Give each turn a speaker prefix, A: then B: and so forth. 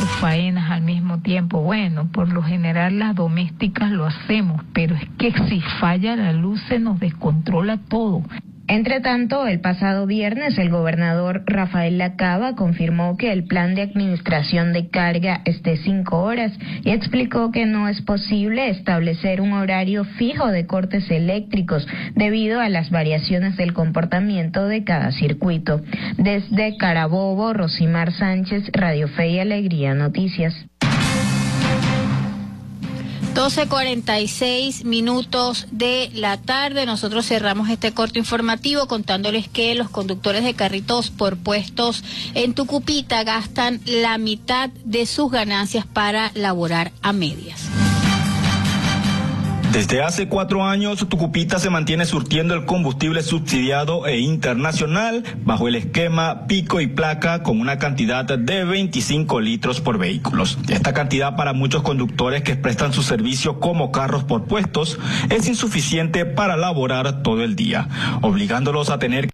A: 4 faenas al mismo tiempo. Bueno, por lo general las domésticas lo hacemos, pero es que si falla la luz se nos descontrola todo.
B: Entre tanto, el pasado viernes el gobernador Rafael Lacaba confirmó que el plan de administración de carga es de 5 horas y explicó que no es posible establecer un horario fijo de cortes eléctricos debido a las variaciones del comportamiento de cada circuito. Desde Carabobo, Rosimar Sánchez, Radio Fe y Alegría Noticias.
C: 12:46 de la tarde. Nosotros cerramos este corto informativo contándoles que los conductores de carritos por puestos en Tucupita gastan la mitad de sus ganancias para laborar a medias.
D: Desde hace 4 años, Tucupita se mantiene surtiendo el combustible subsidiado e internacional bajo el esquema pico y placa con una cantidad de 25 litros por vehículos. Esta cantidad para muchos conductores que prestan su servicio como carros por puestos es insuficiente para laborar todo el día, obligándolos a tener